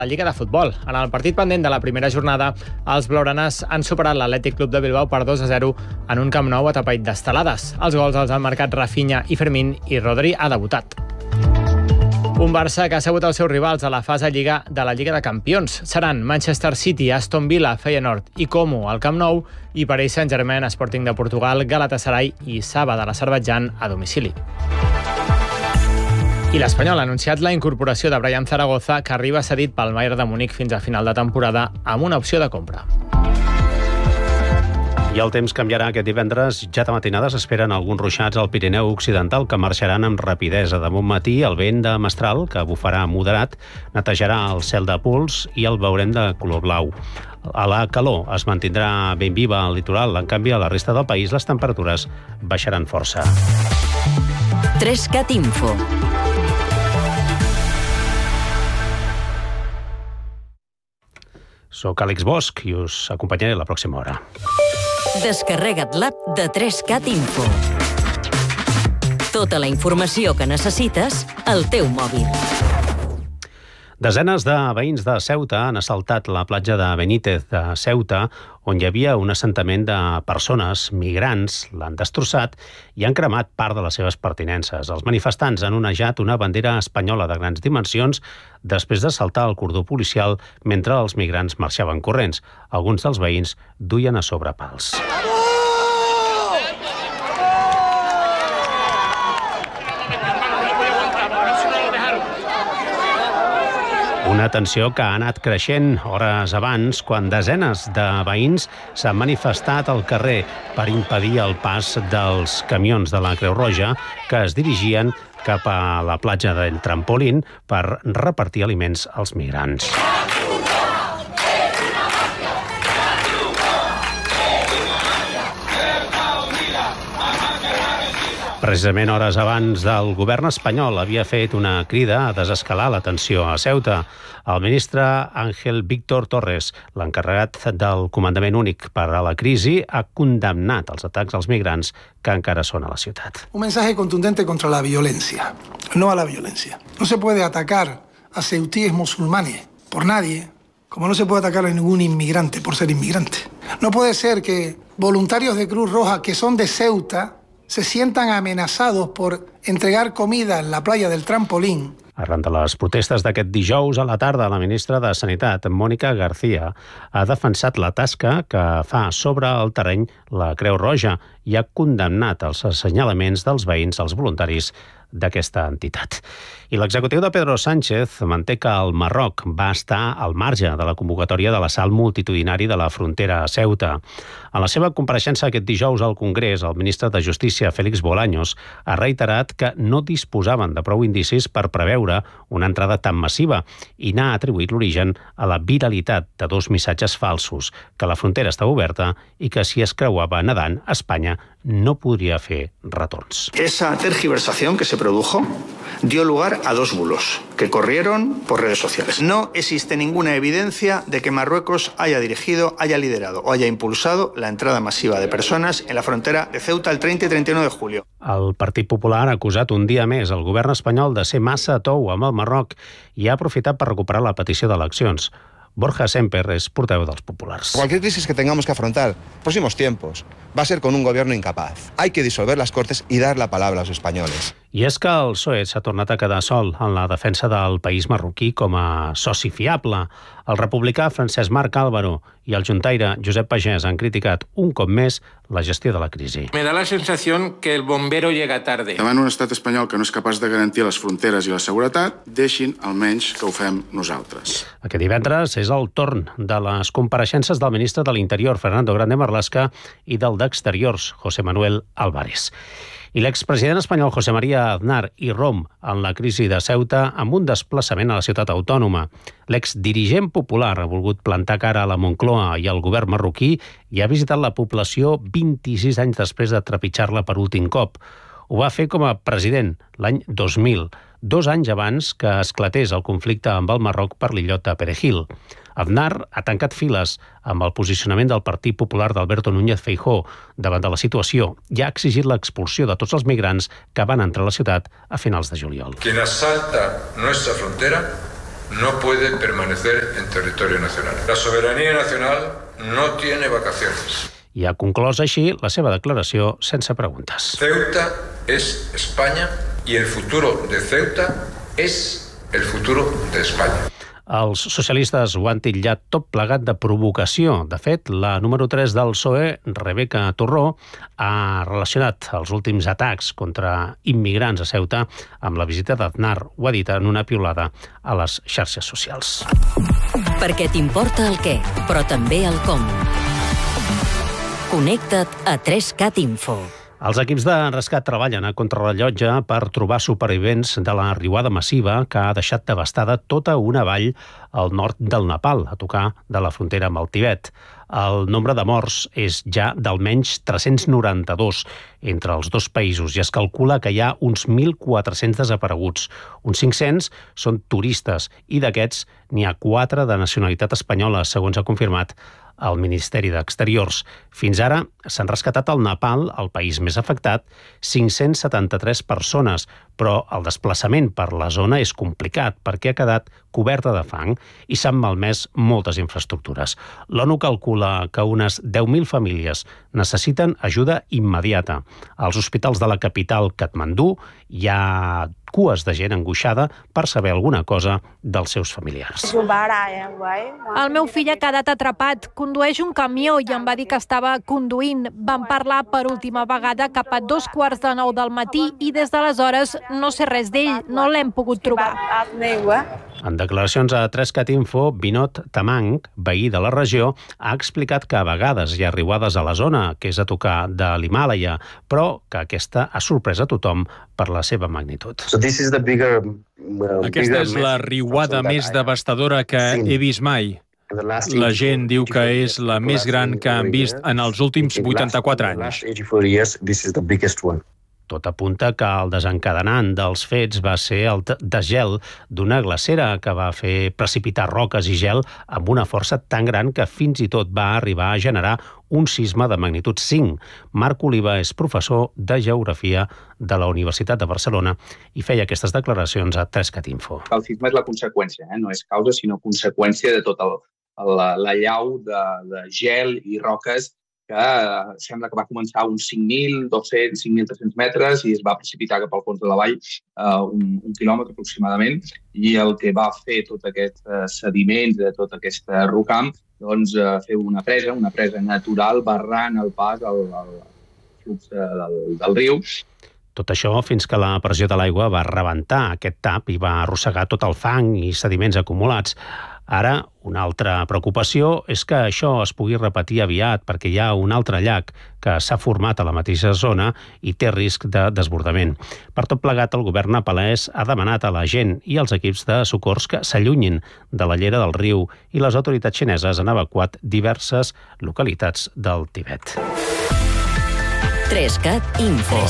La Lliga de Futbol. En el partit pendent de la primera jornada, els blaugranes han superat l'Atlètic Club de Bilbao per 2-0 en un Camp Nou atapeït d'estelades. Els gols els han marcat Rafinha i Fermín i Rodri ha debutat. Un Barça que ha sabut els seus rivals a la fase de la Lliga de Campions. Seran Manchester City, Aston Villa, Feyenoord i Como al Camp Nou i Paris Saint-Germain, Sporting de Portugal, Galatasaray i Saba de l'Azerbaidjan a domicili. I l'Espanyol ha anunciat la incorporació de Brian Zaragoza, que arriba cedit pel Bayern de Múnich fins a final de temporada amb una opció de compra. I el temps canviarà aquest divendres. Ja de matinada s'esperen alguns ruixats al Pirineu Occidental que marxaran amb rapidesa. De bon matí, el vent de mestral, que bufarà moderat, netejarà el cel de pols i el veurem de color blau. A la calor es mantindrà ben viva al litoral. En canvi, a la resta del país les temperatures baixaran força. 3CAT Info. Soc Àlex Bosch i us acompanyaré la pròxima hora. Descarrega't l'app de 3CAT Info. Tota la informació que necessites al teu mòbil. Desenes de veïns de Ceuta han assaltat la platja de Benítez de Ceuta, on hi havia un assentament de persones migrants, l'han destrossat i han cremat part de les seves pertinences. Els manifestants han onejat una bandera espanyola de grans dimensions després de saltar el cordó policial mentre els migrants marxaven corrents. Alguns dels veïns duien a sobre pals. Una tensió que ha anat creixent hores abans quan desenes de veïns s'han manifestat al carrer per impedir el pas dels camions de la Creu Roja que es dirigien cap a la platja del Trampolín per repartir aliments als migrants. Precisament hores abans del govern espanyol havia fet una crida a desescalar la tensió a Ceuta. El ministre Ángel Víctor Torres, l'encarregat del comandament únic per a la crisi, ha condemnat els atacs als migrants que encara són a la ciutat. Un mensaje contundente contra la violencia, no a la violencia. No se puede atacar a ceutíes musulmanes por nadie, como no se puede atacar a ningún inmigrante por ser inmigrante. No puede ser que voluntarios de Cruz Roja que son de Ceuta se sientan amenazados por entregar comida en la playa del Trampolín. Arran de les protestes d'aquest dijous a la tarda, la ministra de Sanitat, Mónica García, ha defensat la tasca que fa sobre el terreny la Creu Roja i ha condemnat els assenyalaments dels veïns als voluntaris d'aquesta entitat. I l'executiu de Pedro Sánchez manté que el Marroc va estar al marge de la convocatòria de l'assalt multitudinari de la frontera a Ceuta. En la seva compareixença aquest dijous al Congrés, el ministre de Justícia, Félix Bolaños, ha reiterat que no disposaven de prou indicis per preveure una entrada tan massiva i n'ha atribuït l'origen a la viralitat de dos missatges falsos, que la frontera estava oberta i que si es creuava nedant, Espanya no podria fer retorns. Esa tergiversación que se produjo dio lugar a dos bulos que corrieron por redes sociales. No existe ninguna evidencia de que Marruecos haya dirigido, haya liderado o haya impulsado la entrada masiva de personas en la frontera de Ceuta el 30 i 31 de julio. El Partit Popular ha acusat un dia més el govern espanyol de ser massa tou amb el Marroc i ha aprofitat per recuperar la petició d'eleccions. Borja Semper es portaveu dels populars. Cualquier crisis que tengamos que afrontar próximos tiempos va a ser con un gobierno incapaz. Hay que disolver las Cortes y dar la palabra a los españoles. I és que el PSOE s'ha tornat a quedar sol en la defensa del país marroquí com a soci fiable. El republicà Francesc Marc Álvaro i el juntaire Josep Pagès han criticat un cop més la gestió de la crisi. Me da la sensación que el bombero llega tarde. Davant un estat espanyol que no és capaç de garantir les fronteres i la seguretat, deixin almenys que ho fem nosaltres. Aquest divendres és el torn de les compareixences del ministre de l'Interior, Fernando Grande Marlaska, i del d'Exteriors, José Manuel Álvarez. I l'expresident espanyol José María Aznar irromp en la crisi de Ceuta amb un desplaçament a la ciutat autònoma. L'exdirigent popular ha volgut plantar cara a la Moncloa i al govern marroquí i ha visitat la població 26 anys després de trepitjar-la per últim cop. Ho va fer com a president l'any 2000, 2 anys abans que esclatés el conflicte amb el Marroc per l'illot de Perejil. Aznar ha tancat files amb el posicionament del Partit Popular d'Alberto Núñez Feijóo davant de la situació i ha exigit l'expulsió de tots els migrants que van entrar a la ciutat a finals de juliol. Quien asalta nuestra frontera no puede permanecer en territorio nacional. La soberanía nacional no tiene vacaciones. I ha conclòs així la seva declaració sense preguntes. Ceuta es España y el futuro de Ceuta es el futuro de España. Els socialistes ho han titllat tot plegat de provocació. De fet, la número 3 del PSOE, Rebeka Torró, ha relacionat els últims atacs contra immigrants a Ceuta amb la visita d'Aznar. Ho ha dit en una piulada a les xarxes socials. Perquè t'importa el què, però també el com. Connecta't a 3CAT Info. Els equips de rescat treballen a contrarrellotge per trobar supervivents de la riuada massiva que ha deixat devastada tota una vall al nord del Nepal, a tocar de la frontera amb el Tibet. El nombre de morts és ja d'almenys 392 entre els dos països i es calcula que hi ha uns 1.400 desapareguts. Uns 500 són turistes i d'aquests n'hi ha 4 de nacionalitat espanyola, segons ha confirmat al Ministeri d'Exteriors. Fins ara s'han rescatat al Nepal, el país més afectat, 573 persones, però el desplaçament per la zona és complicat perquè ha quedat coberta de fang i s'han malmès moltes infraestructures. L'ONU calcula que unes 10.000 famílies necessiten ajuda immediata. Als hospitals de la capital, Katmandú, hi ha cues de gent angoixada per saber alguna cosa dels seus familiars. El meu fill ha quedat atrapat. Condueix un camió i em va dir que estava conduint. Vam parlar per última vegada cap a 2:15 del matí i des d'aleshores no sé res d'ell. No l'hem pogut trobar. En declaracions a 3CAT Info, Vinod Tamang, veí de la regió, ha explicat que a vegades hi ha riuades a la zona, que és a tocar de l'Himàlaia, però que aquesta ha sorprès a tothom per la seva magnitud. Aquesta és la riuada més devastadora que he vist mai. La gent diu que és la més gran que han vist en els últims 84 anys. Tot apunta que el desencadenant dels fets va ser el desgel d'una glacera que va fer precipitar roques i gel amb una força tan gran que fins i tot va arribar a generar un sisme de magnitud 5. Marc Oliva és professor de Geografia de la Universitat de Barcelona i feia aquestes declaracions a 3CAT Info. El sisme és la conseqüència, no és causa, sinó conseqüència de tota la llau de gel i roques que sembla que va començar a uns 5.200, 5.300 metres i es va precipitar cap al fons de la vall un quilòmetre aproximadament, i el que va fer tot aquests sediments de tot aquest rocam, doncs fer una presa natural barrant el pas al flux del riu. Tot això fins que la pressió de l'aigua va rebentar aquest tap i va arrossegar tot el fang i sediments acumulats. Ara, una altra preocupació és que això es pugui repetir aviat perquè hi ha un altre llac que s'ha format a la mateixa zona i té risc de desbordament. Per tot plegat, el govern nepalès ha demanat a la gent i als equips de socors que s'allunyin de la llera del riu i les autoritats xineses han evacuat diverses localitats del Tibet. 3CAT Info.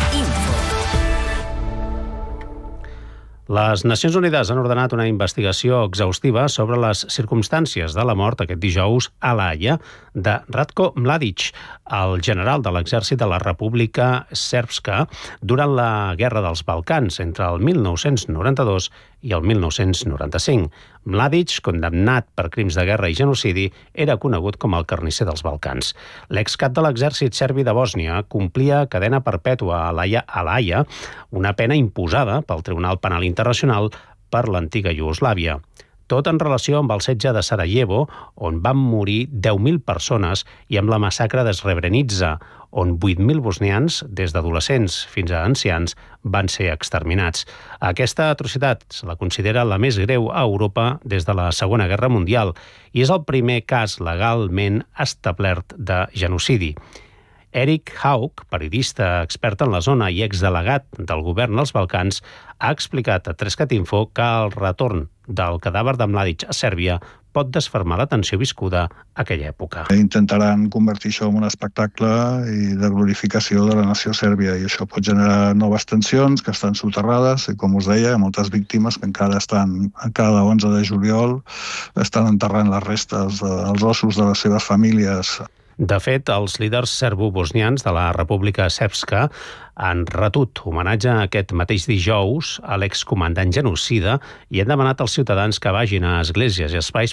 Les Nacions Unides han ordenat una investigació exhaustiva sobre les circumstàncies de la mort aquest dijous a La Haia de Ratko Mladic, el general de l'exèrcit de la República Srpska durant la Guerra dels Balcans entre el 1992 i el 1995. Mladic, condemnat per crims de guerra i genocidi, era conegut com el carnisser dels Balcans. L'excap de l'exèrcit serbi de Bòsnia complia cadena perpètua a La Haia, una pena imposada pel Tribunal Penal Internacional per l'antiga Iugoslàvia. Tot en relació amb el setge de Sarajevo, on van morir 10.000 persones, i amb la massacre de Srebrenica, on 8.000 bosnians, des d'adolescents fins a ancians, van ser exterminats. Aquesta atrocitat se la considera la més greu a Europa des de la Segona Guerra Mundial i és el primer cas legalment establert de genocidi. Eric Haug, periodista expert en la zona i exdelegat del govern als Balcans, ha explicat a 3CAT Info que el retorn del cadàver de Mladic a Sèrbia pot desfermar la tensió viscuda a aquella època. Intentaran convertir això en un espectacle i de glorificació de la nació sèrbia, i això pot generar noves tensions que estan soterrades i, com us deia, moltes víctimes que encara cada 11 de juliol estan enterrant les restes dels ossos de les seves famílies. De fet, els líders serbo-bosnians de la República Srpska han retut homenatge aquest mateix dijous a l'excomandant genocida i han demanat als ciutadans que vagin a esglésies i espais